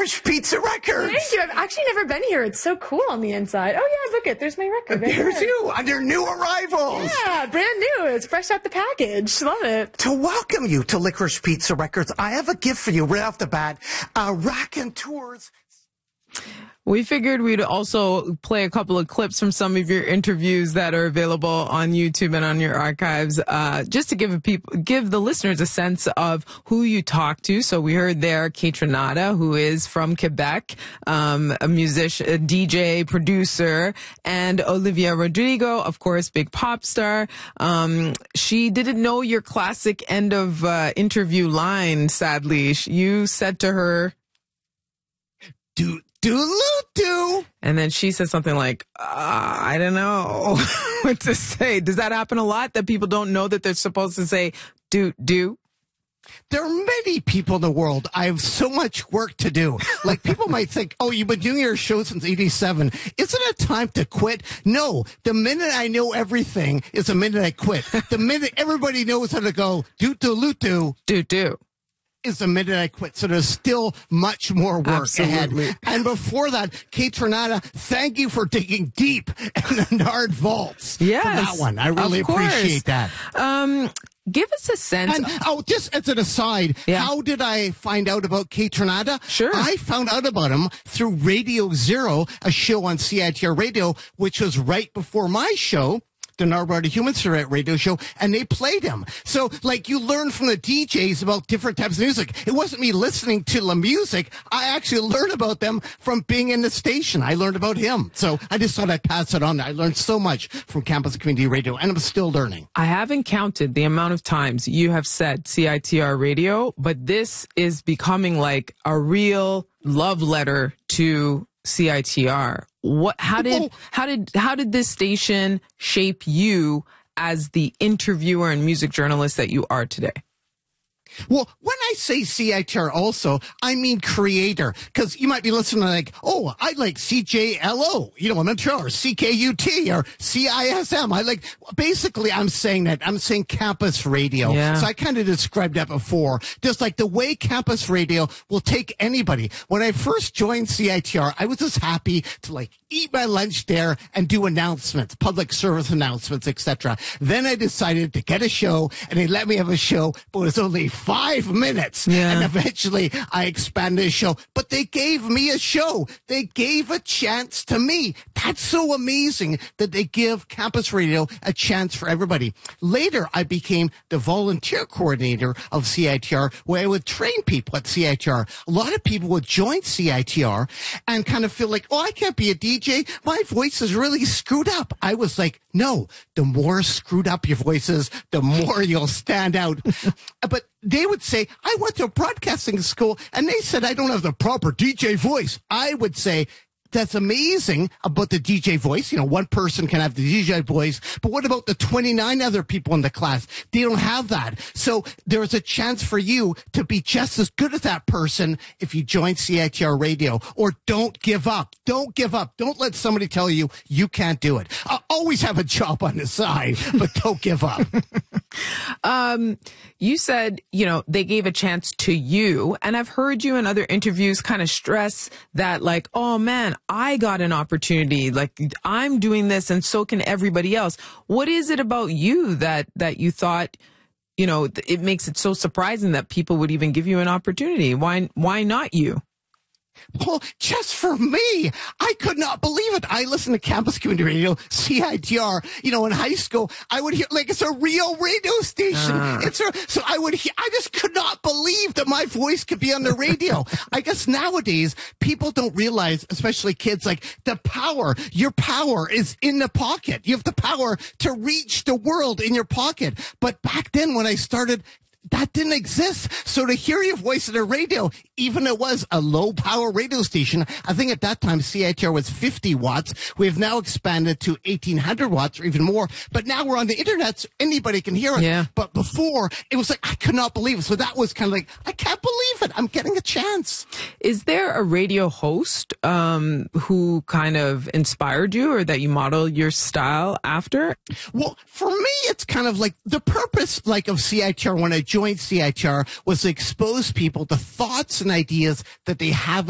Licorice Pizza Records. Thank you. I've actually never been here. It's so cool on the inside. Oh, yeah, look it. There's my record. There's you under new arrivals. Yeah, brand new. It's fresh out the package. Love it. To welcome you to Licorice Pizza Records, I have a gift for you right off the bat. Raconteurs. We figured we'd also play a couple of clips from some of your interviews that are available on YouTube and on your archives, just to give the listeners a sense of who you talk to. So we heard there Kaytranada, who is from Quebec, a musician, a DJ, producer, and Olivia Rodrigo, of course, big pop star. She didn't know your classic end of interview line, sadly. You said to her, Do. And then she says something like, I don't know what to say. Does that happen a lot, that people don't know that they're supposed to say do? There are many people in the world. I have so much work to do. Like, people might think, oh, you've been doing your show since 87. Isn't it time to quit? No. The minute I know everything is the minute I quit. The minute everybody knows how to go do is the minute I quit. So there's still much more work ahead. And before that, Kaytranada, thank you for digging deep in the Nard vaults. Yes, for that one. I really appreciate that. Give us a sense. And, just as an aside, how did I find out about Kaytranada? Sure. I found out about him through Radio Zero, a show on CITR Radio, which was right before my show, the Nardwuar Human Spirit radio show, and they played him. So, like, you learn from the DJs about different types of music. It wasn't me listening to the music. I actually learned about them from being in the station. I learned about him. So I just thought I'd pass it on. I learned so much from Campus Community Radio, and I'm still learning. I haven't counted the amount of times you have said CITR radio, but this is becoming like a real love letter to CITR. How did this station shape you as the interviewer and music journalist that you are today? Well, when I say CITR also, I mean creator, because you might be listening like, oh, I like CJLO, in Montreal, or CKUT, or CISM. Basically, I'm saying that. I'm saying campus radio. Yeah. So I kind of described that before. Just like the way campus radio will take anybody. When I first joined CITR, I was just happy to eat my lunch there and do announcements, public service announcements, etc. Then I decided to get a show, and they let me have a show, but it was only 5 minutes. Yeah. And eventually I expanded the show. But they gave me a show. They gave a chance to me. That's so amazing that they give campus radio a chance for everybody. Later, I became the volunteer coordinator of CITR, where I would train people at CITR. A lot of people would join CITR and kind of feel like, oh, I can't be a DJ. My voice is really screwed up. I was like, no, the more screwed up your voice is, the more you'll stand out. But they would say, I went to broadcasting school, and they said I don't have the proper DJ voice. I would say, that's amazing about the DJ voice. One person can have the DJ voice, but what about the 29 other people in the class? They don't have that. So there's a chance for you to be just as good as that person if you join CITR Radio. Or don't give up. Don't give up. Don't let somebody tell you you can't do it. Always have a job on the side, but don't give up. You said, they gave a chance to you, and I've heard you in other interviews kind of stress that, oh man, I got an opportunity, I'm doing this and so can everybody else. What is it about you that you thought, it makes it so surprising that people would even give you an opportunity? Why not you? Well, just for me, I could not believe it. I listened to Campus Community Radio, CITR, in high school. I would hear, it's a real radio station. So I would hear, I just could not believe that my voice could be on the radio. I guess nowadays, people don't realize, especially kids, your power is in the pocket. You have the power to reach the world in your pocket. But back then when I started, that didn't exist. So to hear your voice on the radio, even it was a low power radio station, I think at that time CITR was 50 watts. We've now expanded to 1800 watts or even more. But now we're on the internet, so anybody can hear us. Yeah. But before, it was I could not believe it. So that was kind of I can't believe it. I'm getting a chance. Is there a radio host who kind of inspired you or that you model your style after? Well, for me, it's kind of the purpose of CITR when I joined CITR was to expose people to thoughts and ideas that they haven't